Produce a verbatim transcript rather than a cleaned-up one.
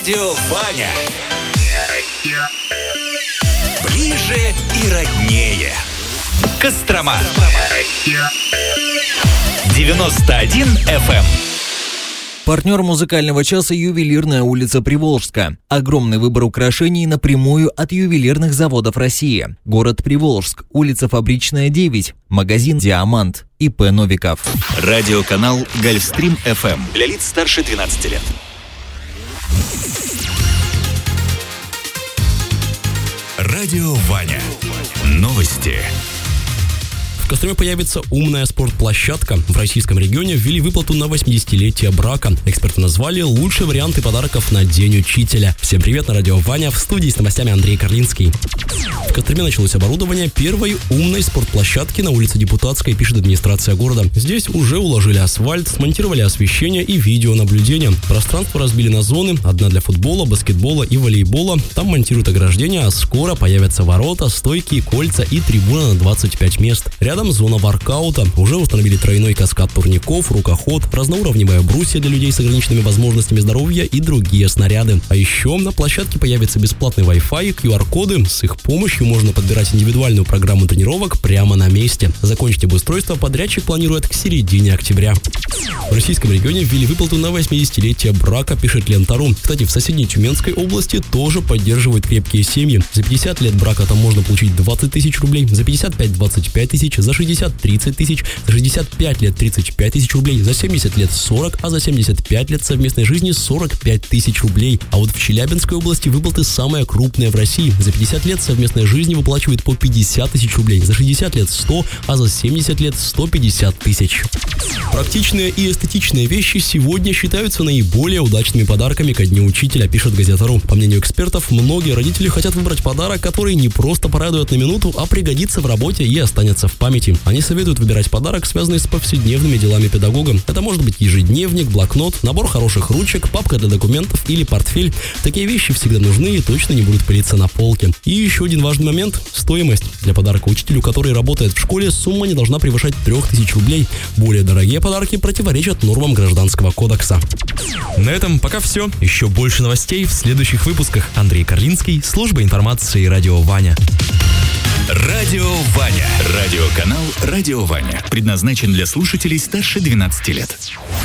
Радио Ваня. Ближе и роднее. Кострома. девяносто один эф эм. Партнер музыкального часа — ювелирная улица Приволжска. Огромный выбор украшений напрямую от ювелирных заводов России. Город Приволжск, улица Фабричная, девять. Магазин «Диамант». ИП Новиков. Радиоканал Гольфстрим эф эм. Для лиц старше двенадцати лет. Радио Ваня. Новости. В Костроме появится умная спортплощадка. В российском регионе ввели выплату на восьмидесятилетие брака. Эксперты назвали лучшие варианты подарков на День учителя. Всем привет, на радио Ваня, в студии с новостями Андрей Карлинский. В Костроме началось оборудование первой умной спортплощадки на улице Депутатской, пишет администрация города. Здесь уже уложили асфальт, смонтировали освещение и видеонаблюдение. Пространство разбили на зоны. Одна для футбола, баскетбола и волейбола. Там монтируют ограждения, а скоро появятся ворота, стойки, кольца и трибуна на двадцать пять мест. Рядом зона воркаута. Уже установили тройной каскад турников, рукоход, разноуровневая брусья для людей с ограниченными возможностями здоровья и другие снаряды. А еще на площадке появится бесплатный Wi-Fi, ку ар-коды. С их помощью можно подбирать индивидуальную программу тренировок прямо на месте. Закончить обустройство подрядчик планирует к середине октября. В российском регионе ввели выплату на восьмидесятилетие брака, пишет Лента.ру. Кстати, в соседней Тюменской области тоже поддерживают крепкие семьи. За пятьдесят лет брака там можно получить двадцать тысяч рублей, за пятьдесят пять – двадцать пять тысяч, за шестьдесят – тридцать тысяч, за шестьдесят пять лет – тридцать пять тысяч рублей, за семьдесят лет – сорок, а за семьдесят пять лет совместной жизни – сорок пять тысяч рублей. А вот в Челябинской области выплаты самые крупные в России. За пятьдесят лет совместной жизни выплачивают по пятьдесят тысяч рублей, за шестьдесят лет – сто, а за семьдесят лет – сто пятьдесят тысяч. Практичные и эстетичные вещи сегодня считаются наиболее удачными подарками ко Дню учителя, пишет Газета.ру. По мнению экспертов, многие родители хотят выбрать подарок, который не просто порадует на минуту, а пригодится в работе и останется в памяти. Они советуют выбирать подарок, связанный с повседневными делами педагога. Это может быть ежедневник, блокнот, набор хороших ручек, папка для документов или портфель. Такие вещи всегда нужны и точно не будут пылиться на полке. И еще один важный момент – стоимость. Для подарка учителю, который работает в школе, сумма не должна превышать трех тысяч рублей. Более дорогие подарки противоречат нормам Гражданского кодекса. На этом пока все. Еще больше новостей в следующих выпусках. Андрей Карлинский, служба информации «Радио Ваня». Радио Ваня. Радиоканал Радио Ваня. Предназначен для слушателей старше двенадцати лет.